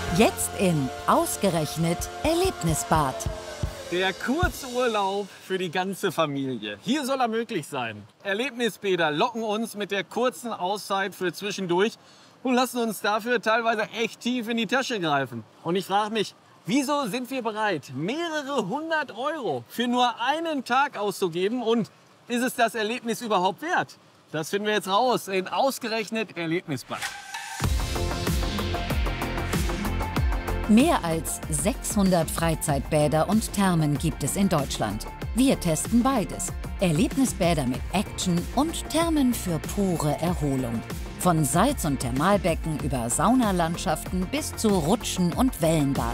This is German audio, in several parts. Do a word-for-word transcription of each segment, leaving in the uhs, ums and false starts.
Jetzt in Ausgerechnet Erlebnisbad. Der Kurzurlaub für die ganze Familie. Hier soll er möglich sein. Erlebnisbäder locken uns mit der kurzen Auszeit für zwischendurch und lassen uns dafür teilweise echt tief in die Tasche greifen. Und ich frage mich, wieso sind wir bereit, mehrere hundert Euro für nur einen Tag auszugeben? Und ist es das Erlebnis überhaupt wert? Das finden wir jetzt raus in Ausgerechnet Erlebnisbad. Mehr als sechshundert Freizeitbäder und Thermen gibt es in Deutschland. Wir testen beides. Erlebnisbäder mit Action und Thermen für pure Erholung. Von Salz- und Thermalbecken über Saunalandschaften bis zu Rutschen und Wellenbad.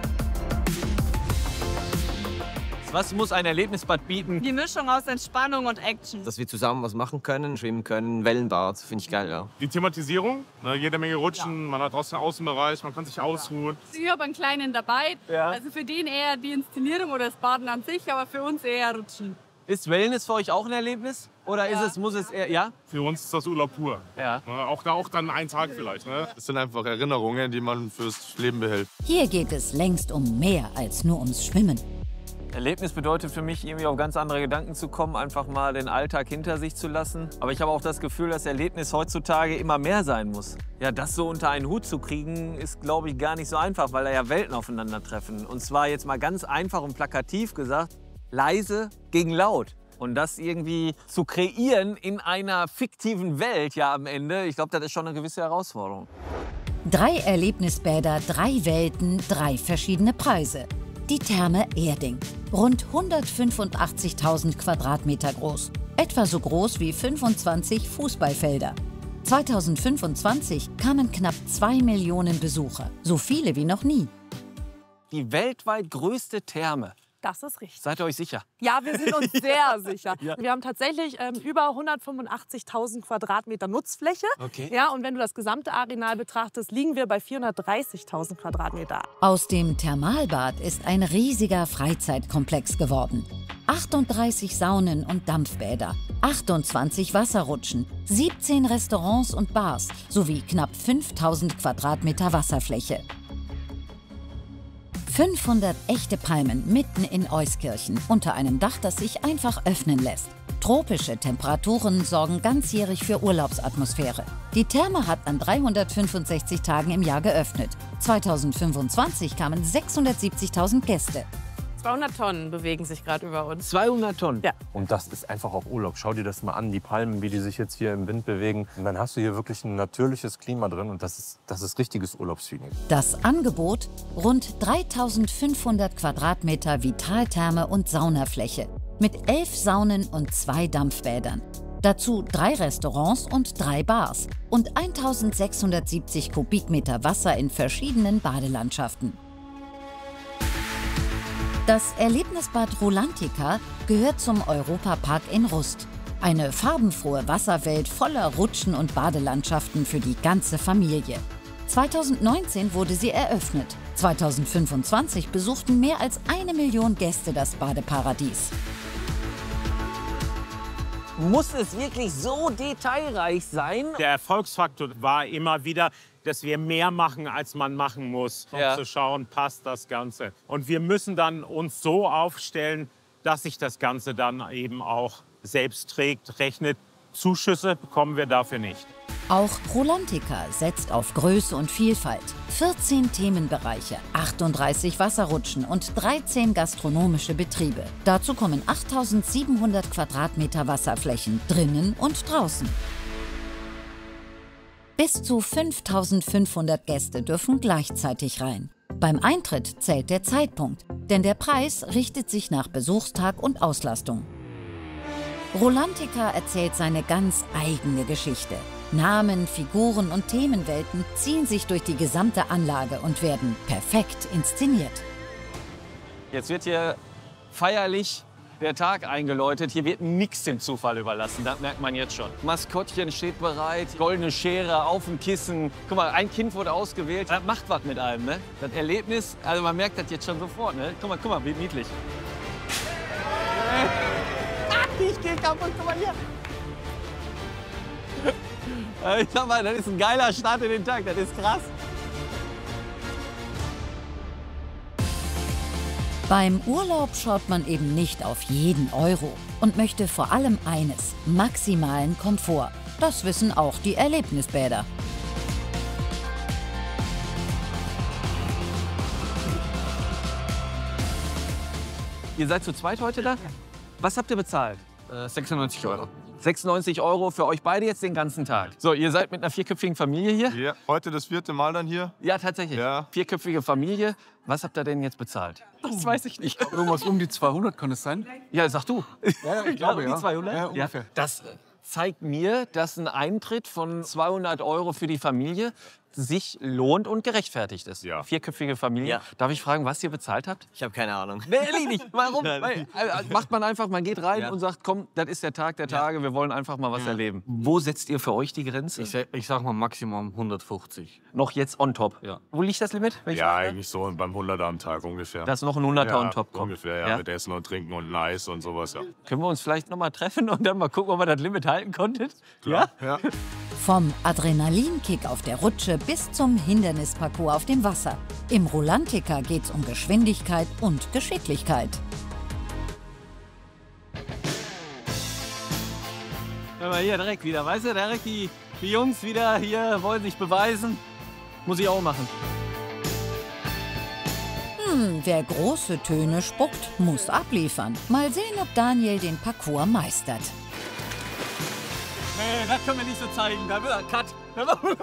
Was muss ein Erlebnisbad bieten? Die Mischung aus Entspannung und Action. Dass wir zusammen was machen können, schwimmen können, Wellenbad, finde ich geil, ja. Die Thematisierung, ne, jede Menge Rutschen, ja. Man hat draußen einen Außenbereich, man kann sich ausruhen. Ich habe einen kleinen dabei, ja. Also für den eher die Inszenierung oder das Baden an sich, aber für uns eher Rutschen. Ist Wellness für euch auch ein Erlebnis? Oder ja. ist es, muss es eher, ja? Für uns ist das Urlaub pur. Ja. Ne, auch, da, auch dann ein Tag vielleicht. Ne? Das sind einfach Erinnerungen, die man fürs Leben behält. Hier geht es längst um mehr als nur ums Schwimmen. Erlebnis bedeutet für mich, irgendwie auf ganz andere Gedanken zu kommen, einfach mal den Alltag hinter sich zu lassen. Aber ich habe auch das Gefühl, dass Erlebnis heutzutage immer mehr sein muss. Ja, das so unter einen Hut zu kriegen, ist, glaube ich, gar nicht so einfach, weil da ja Welten aufeinandertreffen. Und zwar jetzt mal ganz einfach und plakativ gesagt, leise gegen laut. Und das irgendwie zu kreieren in einer fiktiven Welt ja am Ende, ich glaube, das ist schon eine gewisse Herausforderung. Drei Erlebnisbäder, drei Welten, drei verschiedene Preise. Die Therme Erding. Rund hundertfünfundachtzigtausend Quadratmeter groß. Etwa so groß wie fünfundzwanzig Fußballfelder. zweitausendfünfundzwanzig kamen knapp zwei Millionen Besucher. So viele wie noch nie. Die weltweit größte Therme. Das ist richtig. Seid ihr euch sicher? Ja, wir sind uns sehr sicher. Ja. Wir haben tatsächlich ähm, über hundertfünfundachtzigtausend Quadratmeter Nutzfläche. Okay. Ja, und wenn du das gesamte Areal betrachtest, liegen wir bei vierhundertdreißigtausend Quadratmeter. Aus dem Thermalbad ist ein riesiger Freizeitkomplex geworden. achtunddreißig Saunen und Dampfbäder, achtundzwanzig Wasserrutschen, siebzehn Restaurants und Bars sowie knapp fünftausend Quadratmeter Wasserfläche. fünfhundert echte Palmen mitten in Euskirchen, unter einem Dach, das sich einfach öffnen lässt. Tropische Temperaturen sorgen ganzjährig für Urlaubsatmosphäre. Die Therme hat an dreihundertfünfundsechzig Tagen im Jahr geöffnet. zweitausendfünfundzwanzig kamen sechshundertsiebzigtausend Gäste. zweihundert Tonnen bewegen sich gerade über uns. zweihundert Tonnen? Ja. Und das ist einfach auch Urlaub. Schau dir das mal an, die Palmen, wie die sich jetzt hier im Wind bewegen. Und dann hast du hier wirklich ein natürliches Klima drin und das ist, das ist richtiges Urlaubsfeeling. Das Angebot: rund dreitausendfünfhundert Quadratmeter Vitaltherme und Saunafläche mit elf Saunen und zwei Dampfbädern. Dazu drei Restaurants und drei Bars und eintausendsechshundertsiebzig Kubikmeter Wasser in verschiedenen Badelandschaften. Das Erlebnisbad Rulantica gehört zum Europapark in Rust. Eine farbenfrohe Wasserwelt voller Rutschen und Badelandschaften für die ganze Familie. zweitausendneunzehn wurde sie eröffnet. zweitausendfünfundzwanzig besuchten mehr als eine Million Gäste das Badeparadies. Muss es wirklich so detailreich sein? Der Erfolgsfaktor war immer wieder, dass wir mehr machen, als man machen muss, um Ja. zu schauen, passt das Ganze. Und wir müssen dann uns so aufstellen, dass sich das Ganze dann eben auch selbst trägt, rechnet. Zuschüsse bekommen wir dafür nicht. Auch Rulantica setzt auf Größe und Vielfalt. vierzehn Themenbereiche, achtunddreißig Wasserrutschen und dreizehn gastronomische Betriebe. Dazu kommen achttausendsiebenhundert Quadratmeter Wasserflächen drinnen und draußen. Bis zu fünftausendfünfhundert Gäste dürfen gleichzeitig rein. Beim Eintritt zählt der Zeitpunkt, denn der Preis richtet sich nach Besuchstag und Auslastung. Rulantica erzählt seine ganz eigene Geschichte. Namen, Figuren und Themenwelten ziehen sich durch die gesamte Anlage und werden perfekt inszeniert. Jetzt wird hier feierlich der Tag eingeläutet. Hier wird nichts dem Zufall überlassen, das merkt man jetzt schon. Maskottchen steht bereit, goldene Schere auf dem Kissen. Guck mal, ein Kind wurde ausgewählt. Das macht was mit einem, ne? Das Erlebnis, also man merkt das jetzt schon sofort, ne? Guck mal, guck mal, wie niedlich. Ich geh kaputt, guck mal hier. Ich sag mal, das ist ein geiler Start in den Tag, das ist krass. Beim Urlaub schaut man eben nicht auf jeden Euro und möchte vor allem eines: maximalen Komfort. Das wissen auch die Erlebnisbäder. Ihr seid zu zweit heute da? Was habt ihr bezahlt? Äh, sechsundneunzig Euro. sechsundneunzig Euro für euch beide jetzt den ganzen Tag. So, ihr seid mit einer vierköpfigen Familie hier? Ja, heute das vierte Mal dann hier. Ja, tatsächlich. Ja. Vierköpfige Familie. Was habt ihr denn jetzt bezahlt? Das weiß ich nicht. Irgendwas um die zweihundert kann es sein? Ja, sag du. Ja, ich glaube, die zweihundert? Ja, ungefähr. Das äh, zeigt mir, dass ein Eintritt von zweihundert Euro für die Familie sich lohnt und gerechtfertigt ist. Ja. Vierköpfige Familie. Ja. Darf ich fragen, was ihr bezahlt habt? Ich habe keine Ahnung. Nee, ehrlich nicht. Warum? Nein. Weil, äh, macht man einfach, man geht rein Ja. und sagt, komm, das ist der Tag der Tage, wir wollen einfach mal was erleben. Wo setzt ihr für euch die Grenze? Ich, sag- ich sag mal Maximum hundertfünfzig. Noch jetzt on top. Ja. Wo liegt das Limit? wenn ich Ja, fragen darf? eigentlich so beim hunderter am Tag ungefähr. Dass noch ein hunderter ja, on top kommt. Ungefähr, ja, Ja. mit Essen und Trinken und Eis und sowas, ja. Können wir uns vielleicht noch mal treffen und dann mal gucken, ob wir das Limit halten konntet? Ja? Ja. Vom Adrenalinkick auf der Rutsche bis zum Hindernisparcours auf dem Wasser. Im Rulantica geht's um Geschwindigkeit und Geschicklichkeit. Hör mal hier direkt wieder, weißt du, direkt die, die Jungs wieder hier wollen sich beweisen. Muss ich auch machen. Hm, wer große Töne spuckt, muss abliefern. Mal sehen, ob Daniel den Parcours meistert. Nee, das können wir nicht so zeigen. Da wird ein Cut.